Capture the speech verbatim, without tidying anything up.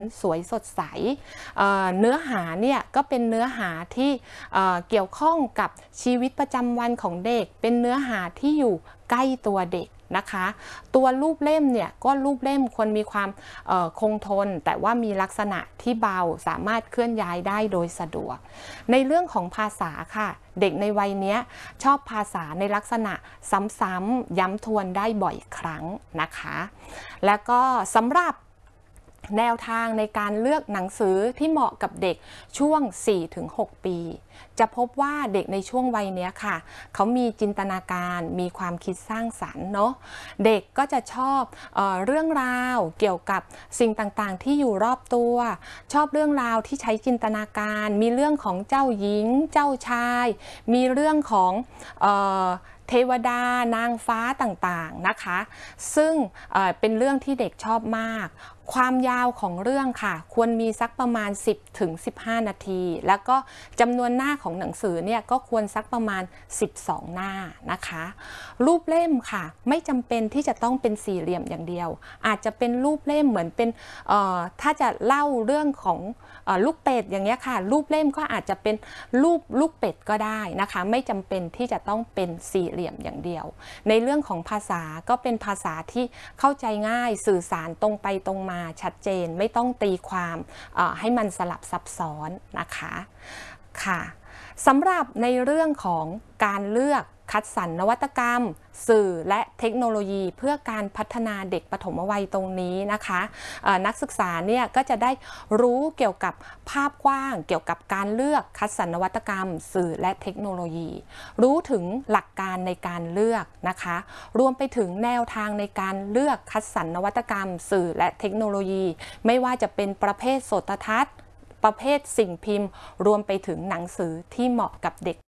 สวยสดใส เนื้อหาเนี่ยก็เป็นเนื้อหาที่เกี่ยวข้องกับชีวิตประจำวันของเด็กเป็นเนื้อหาที่อยู่ใกล้ตัวเด็กนะคะตัวรูปเล่มเนี่ยก็รูปเล่มควรมีความคงทนแต่ว่ามีลักษณะที่เบาสามารถเคลื่อนย้ายได้โดยสะดวกในเรื่องของภาษาค่ะเด็กในวัยนี้ชอบภาษาในลักษณะซ้ำๆย้ำทวนได้บ่อยครั้งนะคะแล้วก็สำหรับแนวทางในการเลือกหนังสือที่เหมาะกับเด็กช่วง สี่ถึงหก ปีจะพบว่าเด็กในช่วงวัยนี้ค่ะเขามีจินตนาการมีความคิดสร้างสรรค์เนาะเด็กก็จะชอบเอ่อเรื่องราวเกี่ยวกับสิ่งต่างๆที่อยู่รอบตัวชอบเรื่องราวที่ใช้จินตนาการมีเรื่องของเจ้าหญิงเจ้าชายมีเรื่องของเอ่อเทวดานางฟ้าต่างๆนะคะซึ่ง เอ่อ เป็นเรื่องที่เด็กชอบมากความยาวของเรื่องค่ะควรมีสักประมาณ สิบถึงสิบห้า นาทีแล้วก็จำนวนหน้าของหนังสือเนี่ยก็ควรสักประมาณสิบสองหน้านะคะรูปเล่มค่ะไม่จำเป็นที่จะต้องเป็นสี่เหลี่ยมอย่างเดียวอาจจะเป็นรูปเล่มเหมือนเป็นถ้าจะเล่าเรื่องของลูกเป็ดอย่างเงี้ยค่ะรูปเล่มก็อาจจะเป็นรูปลูกเป็ดก็ได้นะคะไม่จำเป็นที่จะต้องเป็นสี่เหลี่ยมอย่างเดียวในเรื่องของภาษาก็เป็นภาษาที่เข้าใจง่ายสื่อสารตรงไปตรงมาชัดเจนไม่ต้องตีความให้มันสลับซับซ้อนนะคะค่ะสำหรับในเรื่องของการเลือกคัดสรรนวัตกรรมสื่อและเทคโนโลยีเพื่อการพัฒนาเด็กปฐมวัยตรงนี้นะคะนักศึกษาเนี่ยก็จะได้รู้เกี่ยวกับภาพกว้างเกี่ยวกับการเลือกคัดสรรนวัตกรรมสื่อและเทคโนโลยีรู้ถึงหลักการในการเลือกนะคะรวมไปถึงแนวทางในการเลือกคัดสรรนวัตกรรมสื่อและเทคโนโลยีไม่ว่าจะเป็นประเภทโสตทัศน์ประเภทสิ่งพิมพ์รวมไปถึงหนังสือที่เหมาะกับเด็ก